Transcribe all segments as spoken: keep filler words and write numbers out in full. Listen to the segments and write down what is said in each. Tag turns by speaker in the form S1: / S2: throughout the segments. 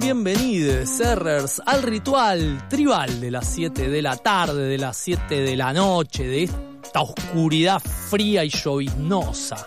S1: bienvenidos, Serrers, al ritual tribal de las siete de la tarde, de las siete de la noche, de esta oscuridad fría y lloviznosa.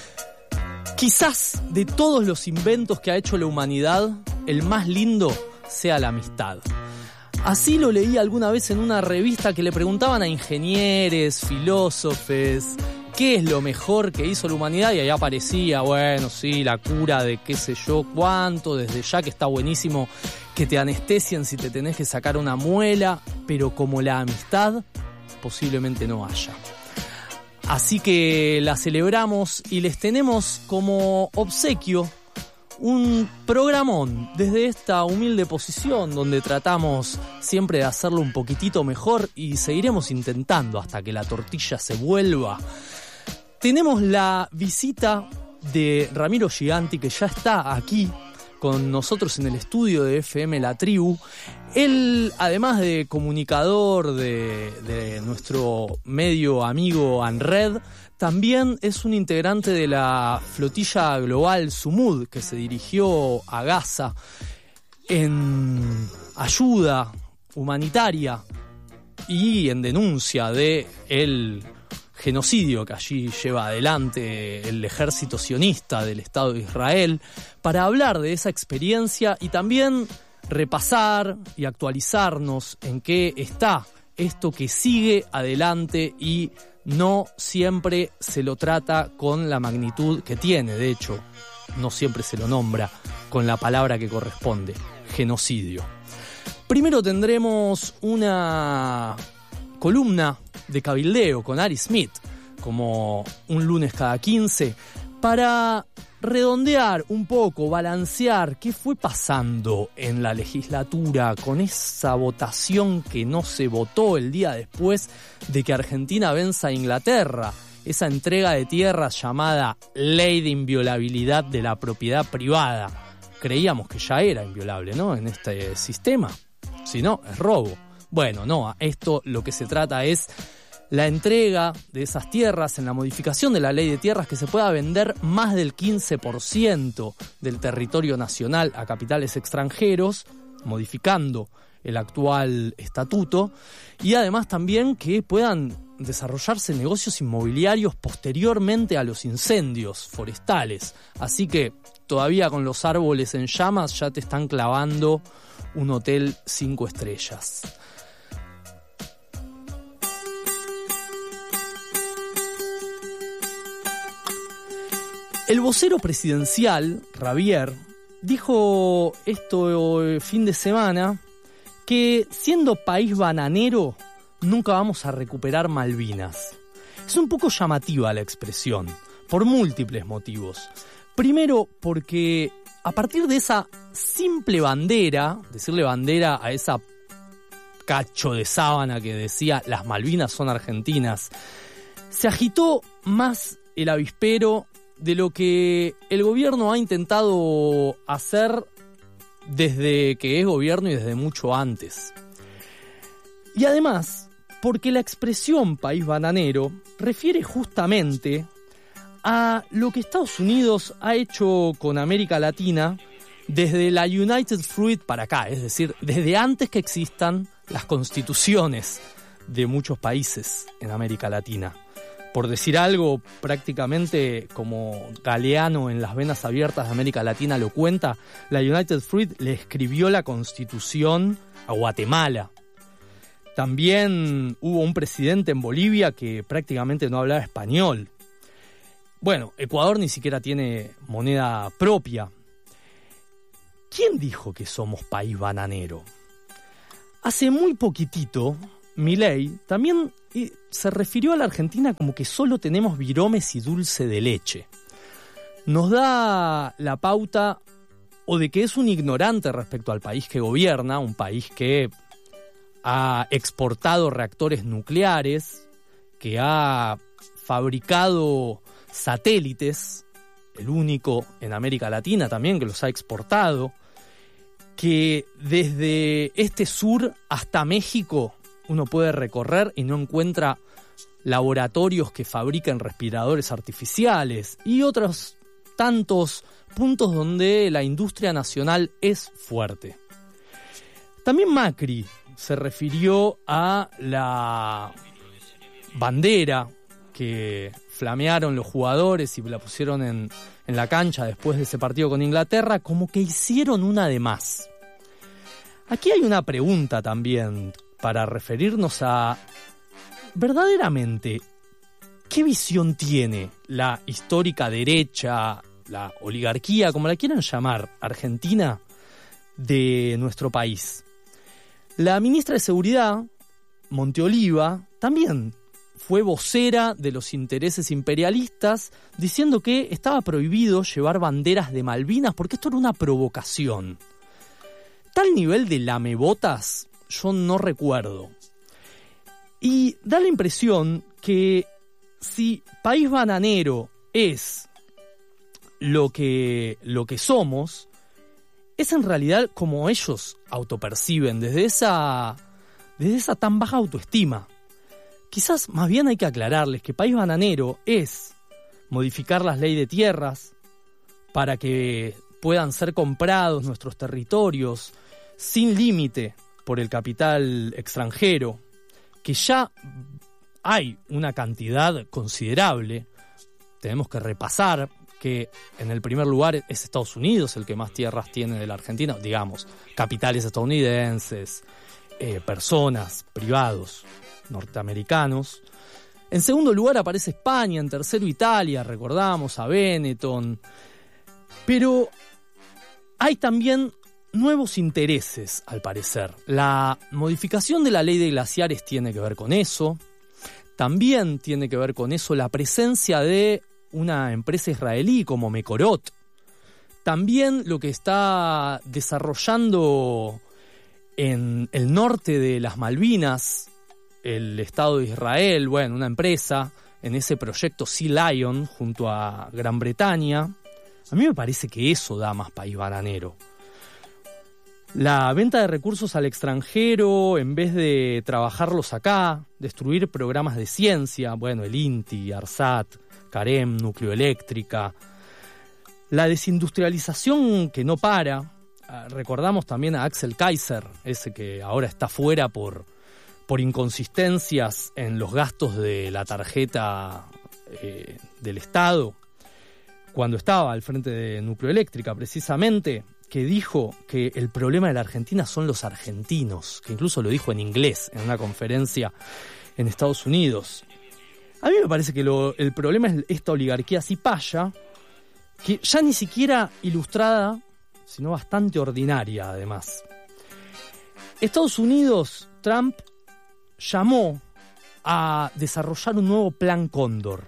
S1: Quizás de todos los inventos que ha hecho la humanidad, el más lindo sea la amistad. Así lo leí alguna vez en una revista que le preguntaban a ingenieros, filósofos, ¿qué es lo mejor que hizo la humanidad? Y ahí aparecía, bueno, sí, la cura de qué sé yo cuánto, desde ya que está buenísimo que te anestesien si te tenés que sacar una muela, pero como la amistad, posiblemente no haya. Así que la celebramos y les tenemos como obsequio un programón desde esta humilde posición donde tratamos siempre de hacerlo un poquitito mejor y seguiremos intentando hasta que la tortilla se vuelva. Tenemos la visita de Ramiro Giganti, que ya está aquí con nosotros en el estudio de F M La Tribu. Él, además de comunicador de, de nuestro medio amigo ANRED, también es un integrante de la flotilla global Sumud, que se dirigió a Gaza en ayuda humanitaria y en denuncia de el genocidio que allí lleva adelante el ejército sionista del Estado de Israel, para hablar de esa experiencia y también repasar y actualizarnos en qué está esto que sigue adelante y no siempre se lo trata con la magnitud que tiene. De hecho, no siempre se lo nombra con la palabra que corresponde: genocidio. Primero tendremos una columna de cabildeo con Ari Smith, como un lunes cada quince, para redondear un poco, balancear qué fue pasando en la legislatura con esa votación que no se votó el día después de que Argentina venza a Inglaterra, esa entrega de tierras llamada Ley de Inviolabilidad de la Propiedad Privada. Creíamos que ya era inviolable, ¿no?, en este sistema. Si no, es robo. Bueno, no, esto lo que se trata es la entrega de esas tierras en la modificación de la ley de tierras, que se pueda vender más del quince por ciento del territorio nacional a capitales extranjeros, modificando el actual estatuto, y además también que puedan desarrollarse negocios inmobiliarios posteriormente a los incendios forestales. Así que todavía con los árboles en llamas ya te están clavando un hotel cinco estrellas. El vocero presidencial, Javier, dijo esto el fin de semana, que siendo país bananero nunca vamos a recuperar Malvinas. Es un poco llamativa la expresión, por múltiples motivos. Primero, porque a partir de esa simple bandera, decirle bandera a esa cacho de sábana que decía las Malvinas son argentinas, se agitó más el avispero de lo que el gobierno ha intentado hacer desde que es gobierno y desde mucho antes. Y además, porque la expresión país bananero refiere justamente a lo que Estados Unidos ha hecho con América Latina desde la United Fruit para acá, es decir, desde antes que existan las constituciones de muchos países en América Latina. Por decir algo, prácticamente como Galeano en Las Venas Abiertas de América Latina lo cuenta, la United Fruit le escribió la Constitución a Guatemala. También hubo un presidente en Bolivia que prácticamente no hablaba español. Bueno, Ecuador ni siquiera tiene moneda propia. ¿Quién dijo que somos país bananero? Hace muy poquitito, Milei también se refirió a la Argentina como que solo tenemos viromes y dulce de leche. Nos da la pauta o de que es un ignorante respecto al país que gobierna, un país que ha exportado reactores nucleares, que ha fabricado satélites, el único en América Latina también que los ha exportado, que desde este sur hasta México uno puede recorrer y no encuentra laboratorios que fabrican respiradores artificiales y otros tantos puntos donde la industria nacional es fuerte. También Macri se refirió a la bandera que flamearon los jugadores y la pusieron en, en la cancha después de ese partido con Inglaterra, como que hicieron una de más. Aquí hay una pregunta también para referirnos a, verdaderamente, ¿qué visión tiene la histórica derecha, la oligarquía, como la quieran llamar, argentina, de nuestro país? La ministra de Seguridad, Monteoliva, también fue vocera de los intereses imperialistas, diciendo que estaba prohibido llevar banderas de Malvinas porque esto era una provocación. Tal nivel de lamebotas yo no recuerdo. Y da la impresión que si País Bananero es lo que, lo que somos, es en realidad como ellos autoperciben, desde esa, desde esa tan baja autoestima. Quizás más bien hay que aclararles que País Bananero es modificar las leyes de tierras para que puedan ser comprados nuestros territorios sin límite por el capital extranjero, que ya hay una cantidad considerable. Tenemos que repasar que en el primer lugar es Estados Unidos el que más tierras tiene de la Argentina, digamos, capitales estadounidenses, eh, personas, privados norteamericanos. En segundo lugar aparece España, en tercero Italia, recordamos a Benetton. Pero hay también nuevos intereses, al parecer. La modificación de la ley de glaciares tiene que ver con eso. También tiene que ver con eso la presencia de una empresa israelí como Mekorot. También lo que está desarrollando en el norte de las Malvinas el Estado de Israel, bueno, una empresa en ese proyecto Sea Lion junto a Gran Bretaña. A mí me parece que eso da más país bananero. La venta de recursos al extranjero, en vez de trabajarlos acá, destruir programas de ciencia, bueno, el INTI, ARSAT, CAREM, Nucleoeléctrica. La desindustrialización que no para. Recordamos también a Axel Kaiser, ese que ahora está fuera por, por inconsistencias en los gastos de la tarjeta eh, del Estado, cuando estaba al frente de Nucleoeléctrica precisamente, que dijo que el problema de la Argentina son los argentinos, que incluso lo dijo en inglés en una conferencia en Estados Unidos. A mí me parece que lo, el problema es esta oligarquía cipaya, que ya ni siquiera ilustrada, sino bastante ordinaria además. Estados Unidos, Trump llamó a desarrollar un nuevo plan Cóndor.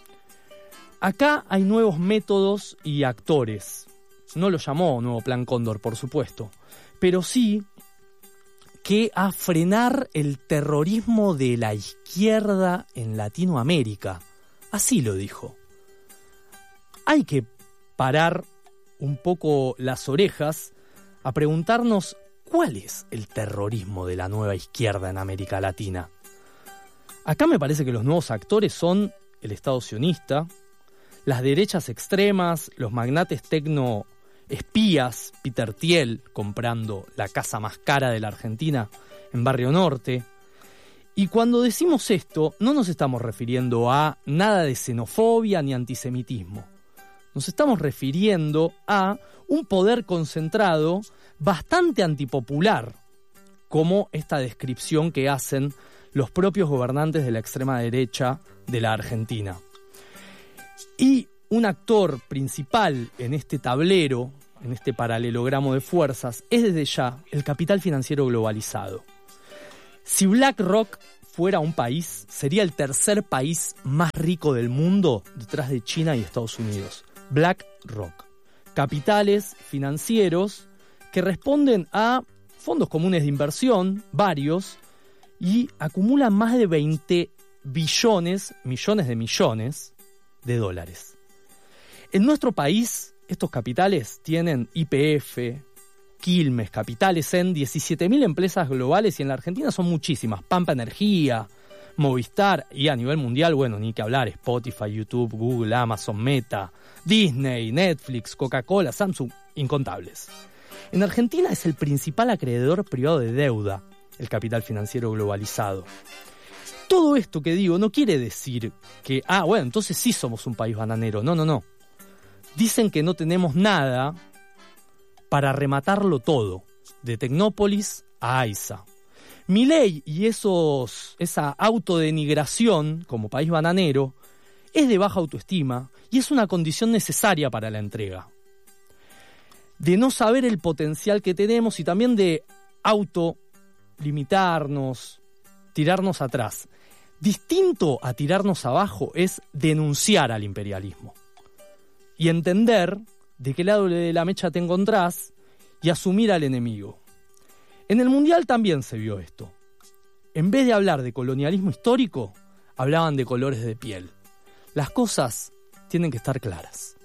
S1: Acá hay nuevos métodos y actores. No lo llamó nuevo plan Cóndor, por supuesto, pero sí que a frenar el terrorismo de la izquierda en Latinoamérica. Así lo dijo. Hay que parar un poco las orejas a preguntarnos cuál es el terrorismo de la nueva izquierda en América Latina. Acá me parece que los nuevos actores son el Estado sionista, las derechas extremas, los magnates tecno espías, Peter Thiel comprando la casa más cara de la Argentina en Barrio Norte. Y cuando decimos esto, no nos estamos refiriendo a nada de xenofobia ni antisemitismo. Nos estamos refiriendo a un poder concentrado bastante antipopular, como esta descripción que hacen los propios gobernantes de la extrema derecha de la Argentina. Y un actor principal en este tablero, en este paralelogramo de fuerzas, es desde ya el capital financiero globalizado. Si BlackRock fuera un país, sería el tercer país más rico del mundo detrás de China y Estados Unidos. BlackRock. Capitales financieros que responden a fondos comunes de inversión, varios, y acumulan más de veinte billones, millones de millones de dólares. En nuestro país, estos capitales tienen Y P F, Quilmes, capitales en diecisiete mil empresas globales, y en la Argentina son muchísimas. Pampa Energía, Movistar y a nivel mundial, bueno, ni que hablar, Spotify, YouTube, Google, Amazon, Meta, Disney, Netflix, Coca-Cola, Samsung, incontables. En Argentina es el principal acreedor privado de deuda, el capital financiero globalizado. Todo esto que digo no quiere decir que, ah, bueno, entonces sí somos un país bananero. No, no, no. Dicen que no tenemos nada para rematarlo todo, de Tecnópolis a AISA. Milei y esos, esa autodenigración como país bananero es de baja autoestima y es una condición necesaria para la entrega. De no saber el potencial que tenemos y también de autolimitarnos, tirarnos atrás. Distinto a tirarnos abajo es denunciar al imperialismo y entender de qué lado de la mecha te encontrás y asumir al enemigo. En el Mundial también se vio esto. En vez de hablar de colonialismo histórico, hablaban de colores de piel. Las cosas tienen que estar claras.